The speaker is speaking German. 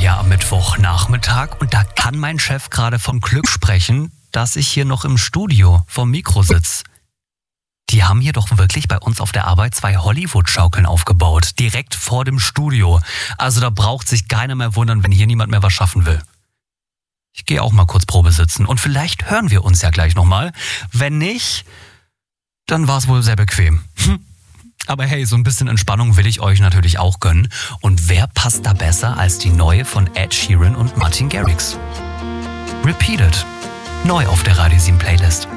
ja am Mittwochnachmittag und da kann mein Chef gerade vom Glück sprechen, dass ich hier noch im Studio vorm Mikro sitze. Die haben hier doch wirklich bei uns auf der Arbeit 2 Hollywood-Schaukeln aufgebaut, direkt vor dem Studio. Also da braucht sich keiner mehr wundern, wenn hier niemand mehr was schaffen will. Ich gehe auch mal kurz Probe sitzen und vielleicht hören wir uns ja gleich nochmal. Wenn nicht, dann war es wohl sehr bequem. Aber hey, so ein bisschen Entspannung will ich euch natürlich auch gönnen. Und wer passt da besser als die neue von Ed Sheeran und Martin Garrix? Repeated. Neu auf der Radio 7 Playlist.